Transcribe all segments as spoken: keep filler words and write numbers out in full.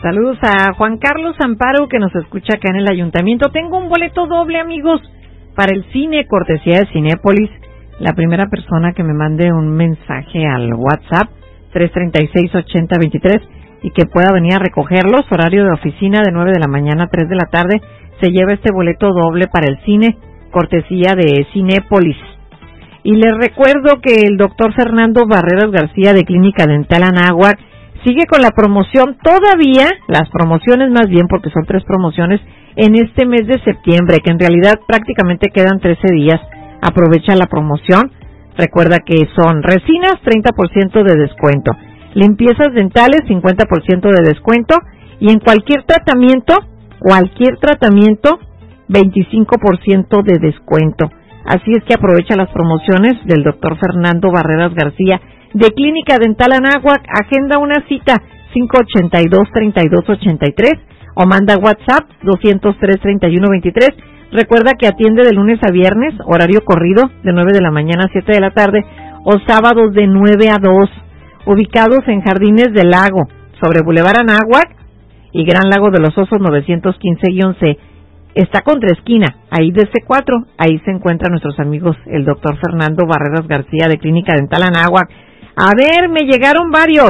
Saludos a Juan Carlos Amparo, que nos escucha acá en el ayuntamiento. Tengo un boleto doble, amigos, para el cine, cortesía de Cinépolis. La primera persona que me mande un mensaje al WhatsApp tres treinta y seis ochenta veintitrés y que pueda venir a recogerlos, horario de oficina de nueve de la mañana a tres de la tarde, se lleva este boleto doble para el cine, cortesía de Cinépolis. Y les recuerdo que el doctor Fernando Barreras García de Clínica Dental Anáhuac sigue con la promoción todavía, las promociones más bien, porque son tres promociones en este mes de septiembre, que en realidad prácticamente quedan trece días. Aprovecha la promoción. Recuerda que son resinas, treinta por ciento de descuento, limpiezas dentales, cincuenta por ciento de descuento, y en cualquier tratamiento, cualquier tratamiento, veinticinco por ciento de descuento. Así es que aprovecha las promociones del doctor Fernando Barreras García de Clínica Dental Anáhuac. Agenda una cita cinco ochenta y dos, treinta y dos ochenta y tres o manda WhatsApp doscientos tres, treinta y uno veintitrés. Recuerda que atiende de lunes a viernes, horario corrido, de nueve de la mañana a siete de la tarde, o sábados de nueve a dos, ubicados en Jardines del Lago, sobre Boulevard Anáhuac y Gran Lago de los Osos novecientos quince guión ce. Está contra esquina, ahí de C cuatro, ahí se encuentran nuestros amigos, el doctor Fernando Barreras García de Clínica Dental Anáhuac. A ver, me llegaron varios,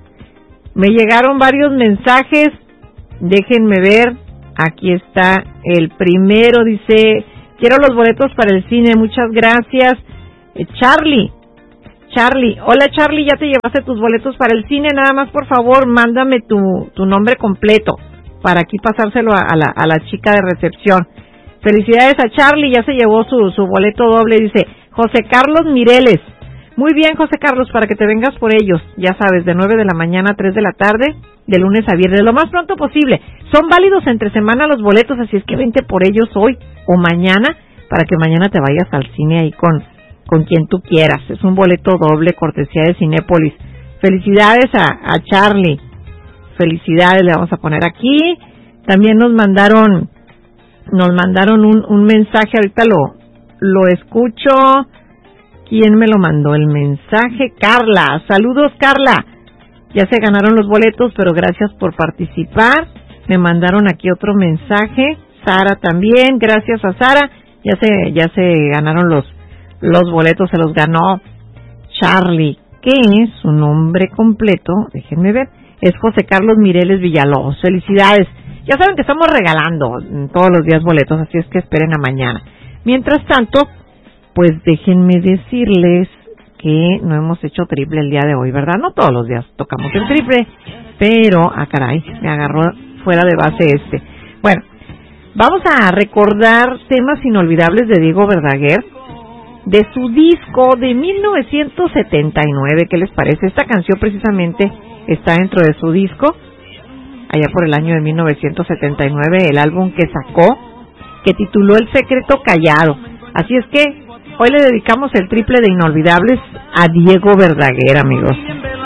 me llegaron varios mensajes, déjenme ver. Aquí está el primero, dice, quiero los boletos para el cine, muchas gracias. Eh, Charlie, Charlie, hola Charlie, ya te llevaste tus boletos para el cine, nada más por favor, mándame tu, tu nombre completo, para aquí pasárselo a, a, la, a la chica de recepción. Felicidades a Charlie, ya se llevó su, su boleto doble, dice José Carlos Mireles. Muy bien, José Carlos, para que te vengas por ellos, ya sabes, de nueve de la mañana a tres de la tarde, de lunes a viernes, lo más pronto posible. Son válidos entre semana los boletos, así es que vente por ellos hoy o mañana, para que mañana te vayas al cine ahí con, con quien tú quieras. Es un boleto doble, cortesía de Cinépolis. Felicidades a, a Charlie, felicidades, le vamos a poner aquí. También nos mandaron, nos mandaron un, un mensaje, ahorita lo, lo escucho. ¿Quién me lo mandó el mensaje? Carla, saludos Carla. Ya se ganaron los boletos, pero gracias por participar. Me mandaron aquí otro mensaje. Sara también, gracias a Sara. Ya se ya se ganaron los los boletos, se los ganó Charlie. ¿Qué es su nombre completo? Déjenme ver. Es José Carlos Mireles Villalobos. Felicidades. Ya saben que estamos regalando todos los días boletos, así es que esperen a mañana. Mientras tanto, pues déjenme decirles que no hemos hecho triple el día de hoy, ¿verdad? No todos los días tocamos el triple, pero, ah caray, me agarró fuera de base este. Bueno, vamos a recordar temas inolvidables de Diego Verdaguer, de su disco de mil novecientos setenta y nueve, ¿qué les parece? Esta canción precisamente está dentro de su disco, allá por el año de mil novecientos setenta y nueve, el álbum que sacó, que tituló El Secreto Callado. Así es que hoy le dedicamos el triple de inolvidables a Diego Verdaguer, amigos.